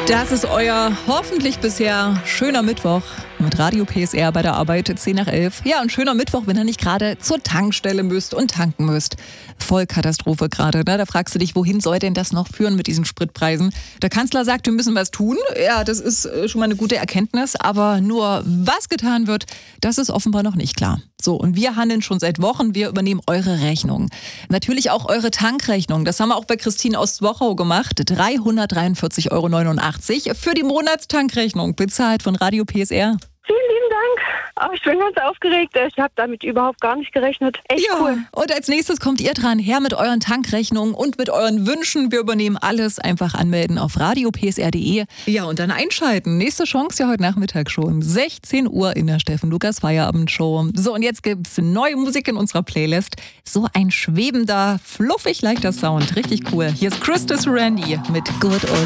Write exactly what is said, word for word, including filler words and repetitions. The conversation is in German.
Das ist euer hoffentlich bisher schöner Mittwoch mit Radio P S R bei der Arbeit, zehn nach elf. Ja, ein schöner Mittwoch, wenn ihr nicht gerade zur Tankstelle müsst und tanken müsst. Vollkatastrophe gerade, ne? Da fragst du dich, wohin soll denn das noch führen mit diesen Spritpreisen? Der Kanzler sagt, wir müssen was tun. Ja, das ist schon mal eine gute Erkenntnis. Aber nur was getan wird, das ist offenbar noch nicht klar. So, und wir handeln schon seit Wochen. Wir übernehmen eure Rechnung. Natürlich auch eure Tankrechnung. Das haben wir auch bei Christine aus Zwochau gemacht. dreihundertdreiundvierzig Euro neunundachtzig für die Monatstankrechnung, bezahlt von Radio P S R. Vielen lieben Dank. Oh, ich bin ganz aufgeregt. Ich habe damit überhaupt gar nicht gerechnet. Echt ja, cool. Und als nächstes kommt ihr dran, her mit euren Tankrechnungen und mit euren Wünschen. Wir übernehmen alles. Einfach anmelden auf radio p s r punkt d e. Ja, und dann einschalten. Nächste Chance ja heute Nachmittag schon. sechzehn Uhr in der Steffen Lukas Feierabendshow. So, und jetzt gibt's neue Musik in unserer Playlist. So ein schwebender, fluffig leichter Sound. Richtig cool. Hier ist Christus Randy mit Good Old